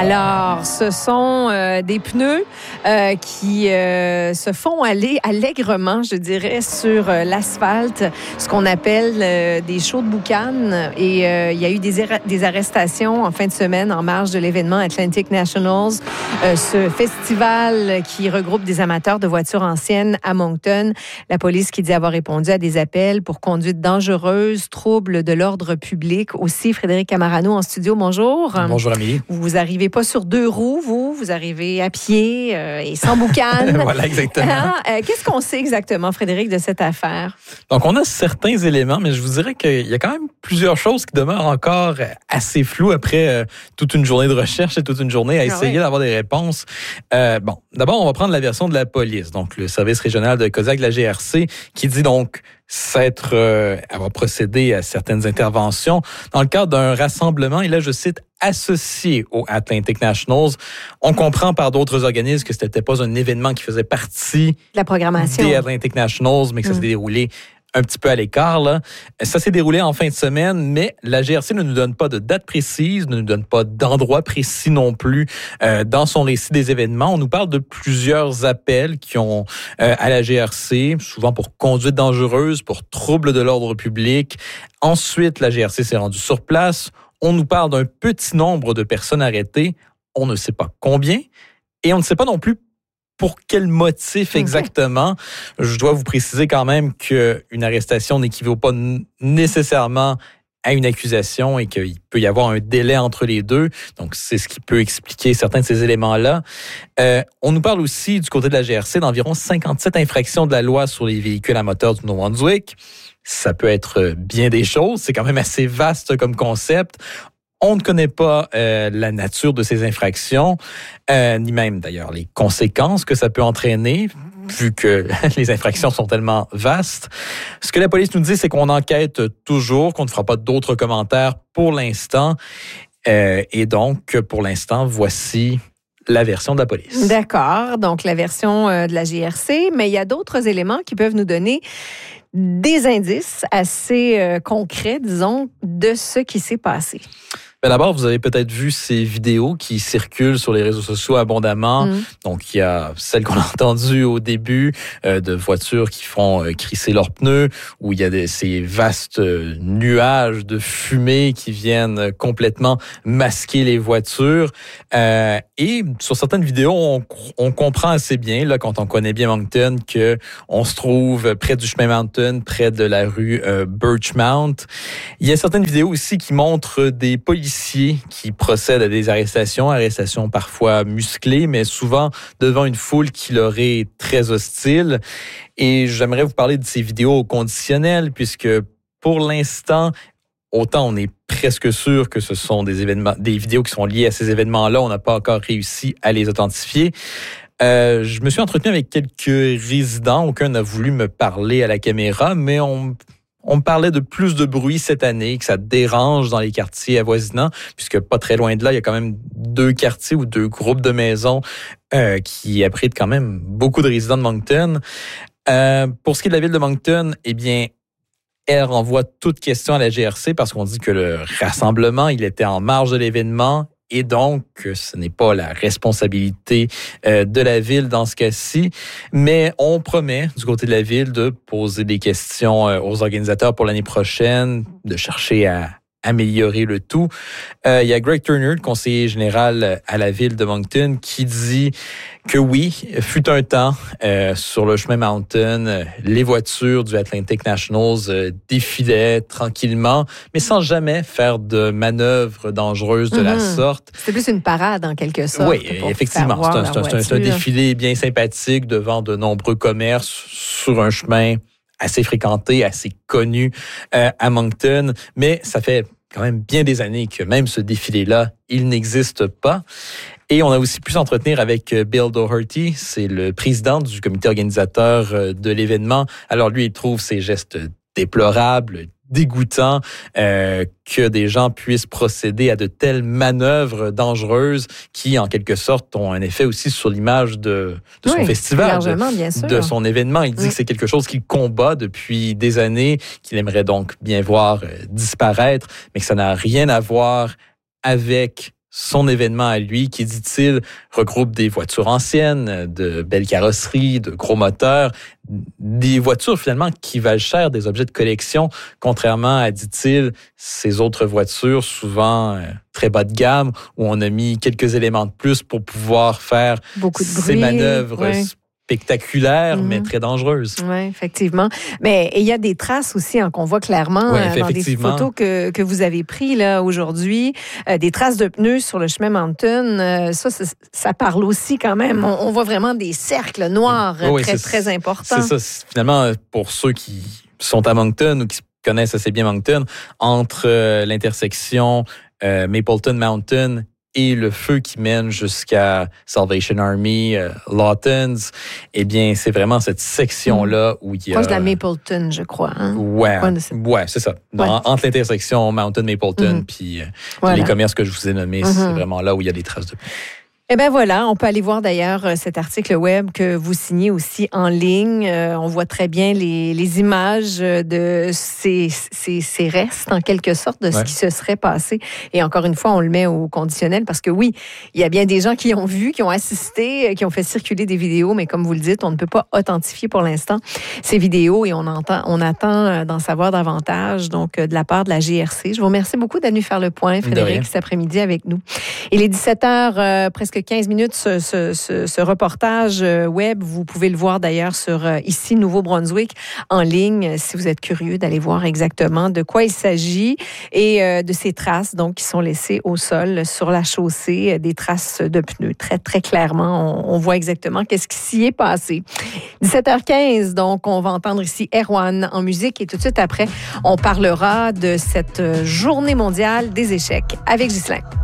Alors, ce sont des pneus qui se font aller allègrement, je dirais, sur l'asphalte, ce qu'on appelle des shows de boucan. Et il y a eu des arrestations en fin de semaine en marge de l'événement Atlantic Nationals, ce festival qui regroupe des amateurs de voitures anciennes à Moncton. La police qui dit avoir répondu à des appels pour conduite dangereuse, trouble de l'ordre public. Aussi, Frédéric Camarano en studio, bonjour. Bonjour, Amélie. Vous arrivez pas sur deux roues, vous arrivez à pied et sans boucan. Voilà, exactement. Qu'est-ce qu'on sait exactement, Frédéric, de cette affaire? Donc, on a certains éléments, mais je vous dirais qu'il y a quand même plusieurs choses qui demeurent encore assez floues après toute une journée de recherche et toute une journée à essayer d'avoir des réponses. D'abord, on va prendre la version de la police, donc le service régional de Cosac de la GRC, qui dit donc avoir procédé à certaines interventions dans le cadre d'un rassemblement, et là, je cite, associé au Atlantic Nationals. On comprend par d'autres organismes que ce n'était pas un événement qui faisait partie de la programmation des Atlantic Nationals, mais que ça s'est déroulé un petit peu à l'écart, là. Ça s'est déroulé en fin de semaine, mais la GRC ne nous donne pas de date précise, ne nous donne pas d'endroit précis non plus dans son récit des événements. On nous parle de plusieurs appels qui ont à la GRC, souvent pour conduite dangereuse, pour trouble de l'ordre public. Ensuite, la GRC s'est rendue sur place. On nous parle d'un petit nombre de personnes arrêtées. On ne sait pas combien. Et on ne sait pas non plus pour quel motif exactement. Je dois vous préciser quand même qu'une arrestation n'équivaut pas nécessairement à une accusation et qu'il peut y avoir un délai entre les deux. Donc, c'est ce qui peut expliquer certains de ces éléments-là. On nous parle aussi, du côté de la GRC, d'environ 57 infractions de la loi sur les véhicules à moteur du Nouveau-Brunswick. Ça peut être bien des choses. C'est quand même assez vaste comme concept. On ne connaît pas la nature de ces infractions, ni même d'ailleurs les conséquences que ça peut entraîner, vu que les infractions sont tellement vastes. Ce que la police nous dit, c'est qu'on enquête toujours, qu'on ne fera pas d'autres commentaires pour l'instant. Et donc, pour l'instant, voici la version de la police. D'accord, donc la version de la GRC, mais il y a d'autres éléments qui peuvent nous donner des indices assez concrets, disons, de ce qui s'est passé. D'abord, vous avez peut-être vu ces vidéos qui circulent sur les réseaux sociaux abondamment. Donc, il y a celle qu'on a entendue au début de voitures qui font crisser leurs pneus, où il y a ces vastes nuages de fumée qui viennent complètement masquer les voitures. Et sur certaines vidéos, on comprend assez bien, là, quand on connaît bien Moncton, que on se trouve près du chemin Mountain, près de la rue Birchmount. Il y a certaines vidéos aussi qui montrent des policiers qui procèdent à des arrestations parfois musclées, mais souvent devant une foule qui leur est très hostile. Et j'aimerais vous parler de ces vidéos au conditionnel, puisque pour l'instant, autant on est presque sûr que ce sont des vidéos qui sont liées à ces événements-là, on n'a pas encore réussi à les authentifier. Je me suis entretenu avec quelques résidents, aucun n'a voulu me parler à la caméra, mais on me parlait de plus de bruit cette année, que ça dérange dans les quartiers avoisinants, puisque pas très loin de là, il y a quand même 2 quartiers ou 2 groupes de maisons qui abritent quand même beaucoup de résidents de Moncton. Pour ce qui est de la ville de Moncton, eh bien, elle renvoie toute question à la GRC parce qu'on dit que le rassemblement, il était en marge de l'événement. Et donc, ce n'est pas la responsabilité de la ville dans ce cas-ci, mais on promet du côté de la ville de poser des questions aux organisateurs pour l'année prochaine, de chercher à améliorer le tout. Il y a Greg Turner, le conseiller général à la ville de Moncton, qui dit que oui, fut un temps sur le chemin Mountain, les voitures du Atlantic Nationals défilaient tranquillement, mais sans jamais faire de manœuvres dangereuses de la sorte. C'est plus une parade en quelque sorte. Oui, effectivement. C'est un défilé bien sympathique devant de nombreux commerces sur un chemin assez fréquenté, assez connu à Moncton, mais ça fait quand même bien des années que même ce défilé-là, il n'existe pas. Et on a aussi pu s'entretenir avec Bill Doherty, c'est le président du comité organisateur de l'événement. Alors lui, il trouve ces gestes déplorables, dégoûtant que des gens puissent procéder à de telles manœuvres dangereuses qui, en quelque sorte, ont un effet aussi sur l'image de son festival, de son événement. Il dit que c'est quelque chose qu'il combat depuis des années, qu'il aimerait donc bien voir disparaître, mais que ça n'a rien à voir avec son événement à lui, qui, dit-il, regroupe des voitures anciennes, de belles carrosseries, de gros moteurs, des voitures finalement qui valent cher, des objets de collection, contrairement à, dit-il, ces autres voitures souvent très bas de gamme, où on a mis quelques éléments de plus pour pouvoir faire ces manœuvres spectaculaire, mais très dangereuse. Oui, effectivement. Mais il y a des traces aussi qu'on voit clairement dans des photos que vous avez prises là, aujourd'hui. Des traces de pneus sur le chemin Mountain. Ça parle aussi quand même. On voit vraiment des cercles noirs très importants. C'est ça. Finalement, pour ceux qui sont à Moncton ou qui connaissent assez bien Moncton, entre l'intersection Mapleton Mountain et le feu qui mène jusqu'à Salvation Army, Lawtons, eh bien, c'est vraiment cette section-là où il y a... Proche de la Mapleton, je crois. Hein? Ouais, c'est ça. Entre l'intersection Mountain-Mapleton puis les commerces que je vous ai nommés, c'est vraiment là où il y a des traces de... Eh bien voilà, on peut aller voir d'ailleurs cet article web que vous signez aussi en ligne. On voit très bien les images de ces restes, en quelque sorte, de ce qui se serait passé. Et encore une fois, on le met au conditionnel parce que oui, il y a bien des gens qui ont vu, qui ont assisté, qui ont fait circuler des vidéos, mais comme vous le dites, on ne peut pas authentifier pour l'instant ces vidéos et on attend d'en savoir davantage, donc de la part de la GRC. Je vous remercie beaucoup d'être venu faire le point, Frédéric, cet après-midi avec nous. Il est 17h, presque 15 minutes, ce reportage web. Vous pouvez le voir d'ailleurs sur ici Nouveau-Brunswick en ligne si vous êtes curieux d'aller voir exactement de quoi il s'agit et de ces traces donc qui sont laissées au sol sur la chaussée, des traces de pneus. Très, très clairement, on voit exactement qu'est-ce qui s'y est passé. 17h15, donc on va entendre ici Erwan en musique et tout de suite après, on parlera de cette journée mondiale des échecs avec Ghislain.